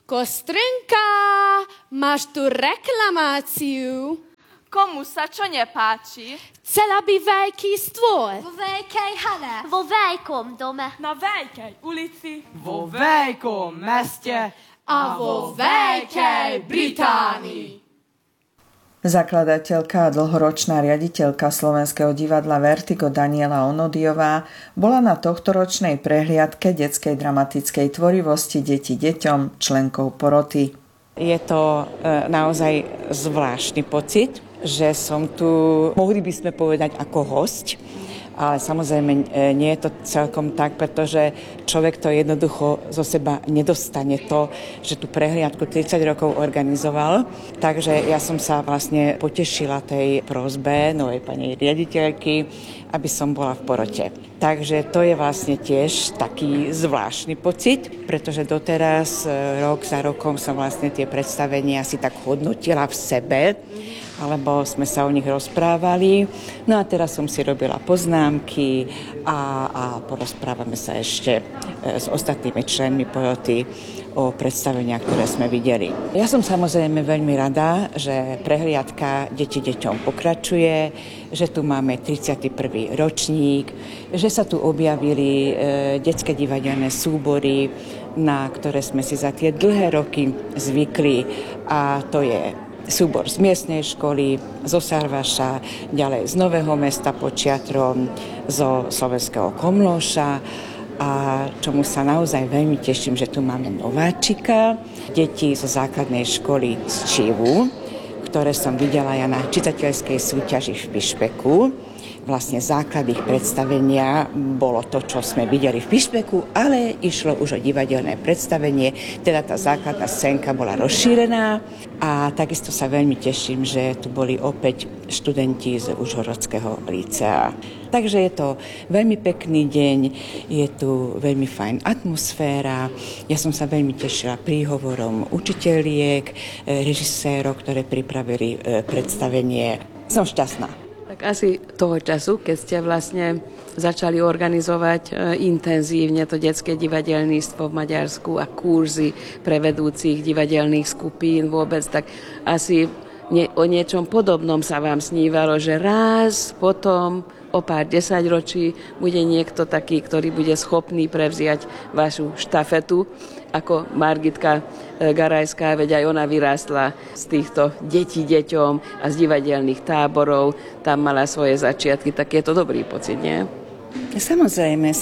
Kostrinka, máš tu reklamáciu? Komu sa čo nepáči? Chcela by veľký stôl. Vo veľkej hale. Vo veľkom dome. Na veľkej ulici. Vo veľkom meste. A vo Veľkej Británii. Zakladateľka a dlhoročná riaditeľka Slovenského divadla Vertigo Daniela Onodiová bola na tohtoročnej prehliadke detskej dramatickej tvorivosti Deti deťom členkou poroty. Je to naozaj zvláštny pocit, že som tu, mohli by sme povedať, ako hosť, ale samozrejme nie je to celkom tak, pretože človek to jednoducho zo seba nedostane to, že tú prehliadku 30 rokov organizoval. Takže ja som sa vlastne potešila tej prosbe novej pani riaditeľky, aby som bola v porote. Takže to je vlastne tiež taký zvláštny pocit, pretože doteraz rok za rokom som vlastne tie predstavenia si tak hodnotila v sebe, alebo sme sa o nich rozprávali. No a teraz som si robila poznámky a porozprávame sa ešte s ostatnými členmi poroty o predstaveniach, ktoré sme videli. Ja som samozrejme veľmi rada, že prehliadka Deti deťom pokračuje, že tu máme 31. ročník, že sa tu objavili detské divadelné súbory, na ktoré sme si za tie dlhé roky zvykli, a to je súbor z miestnej školy, zo Sarvaša, ďalej z Nového Mesta pod Čiatrom, zo Slovenského Komlóša, a čomu sa naozaj veľmi teším, že tu máme nováčika, deti zo základnej školy z Čivu, ktoré som videla ja na čitateľskej súťaži v Pišpeku. Vlastne základ ich predstavenia bolo to, čo sme videli v Pišpeku, ale išlo už o divadelné predstavenie, teda tá základná scénka bola rozšírená, a takisto sa veľmi teším, že tu boli opäť študenti z Užhorodského lícea. Takže je to veľmi pekný deň, je tu veľmi fajn atmosféra, ja som sa veľmi tešila príhovorom učiteľiek, režisérov, ktoré pripravili predstavenie. Som šťastná. Tak asi toho času, keď ste vlastne začali organizovať intenzívne to detské divadelníctvo v Maďarsku a kurzy pre vedúcich divadelných skupín vôbec, tak asi o niečom podobnom sa vám snívalo, že raz potom o pár desaťročí bude niekto taký, ktorý bude schopný prevziať vašu štafetu, ako Margitka Garajská, veď aj ona vyrástla z týchto detí deťom a z divadelných táborov, tam mala svoje začiatky, tak je to dobrý pocit, nie? Samozrejme.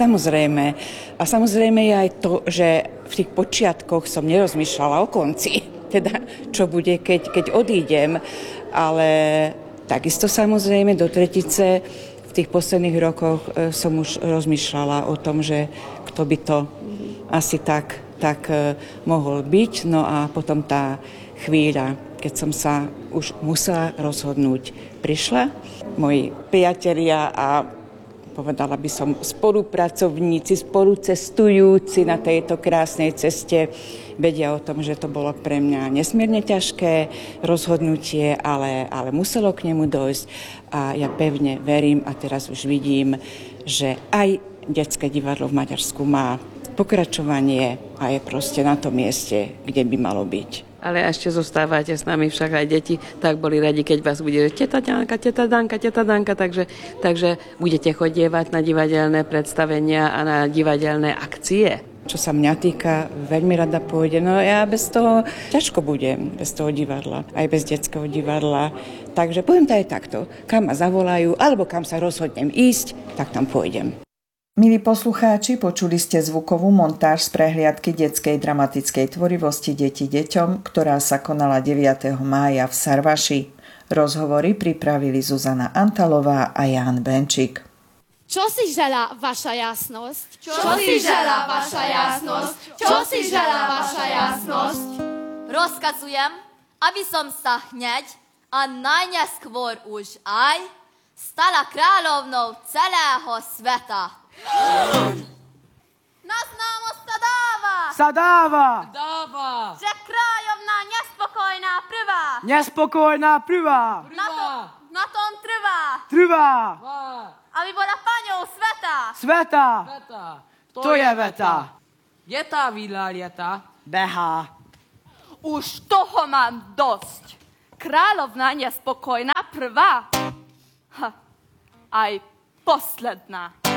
A samozrejme je aj to, že v tých počiatkoch som nerozmýšľala o konci, teda čo bude, keď odídem, ale takisto samozrejme do tretice v tých posledných rokoch som už rozmýšľala o tom, že kto by to asi tak mohol byť. No a potom tá chvíľa, keď som sa už musela rozhodnúť, prišla. Moji priatelia a povedala by som spolupracovníci, spolucestujúci na tejto krásnej ceste vedia o tom, že to bolo pre mňa nesmierne ťažké rozhodnutie, ale muselo k nemu dojsť, a ja pevne verím a teraz už vidím, že aj detské divadlo v Maďarsku má pokračovanie a je proste na tom mieste, kde by malo byť. Ale ešte zostávate s nami, však aj deti tak boli radi, keď vás bude teta Danka, takže budete chodievať na divadelné predstavenia a na divadelné akcie. Čo sa mňa týka, veľmi rada pôjdem. No ja bez toho ťažko budem, bez toho divadla, aj bez detského divadla. Takže poviem to aj takto, kam ma zavolajú, alebo kam sa rozhodnem ísť, tak tam pôjdem. Milí poslucháči, počuli ste zvukovú montáž z prehliadky detskej dramatickej tvorivosti Deti deťom, ktorá sa konala 9. mája v Sarvaši. Rozhovory pripravili Zuzana Antalová a Ján Benčík. Čo si želá vaša jasnosť? Čo si želá vaša jasnosť? Čo si želá vaša jasnosť? Rozkazujem, aby som sa hneď a najneskôr už aj stala kráľovnou celého sveta. Naznámosť sa Sa dáva, že kráľovná nespokojná prvá. Na tom Trvá. aby bola paňou Sveta. To je veta. Jeta villárjeta. Behá. Už toho mám dosť. Kráľovna nespokojná prvá. Aj posledná.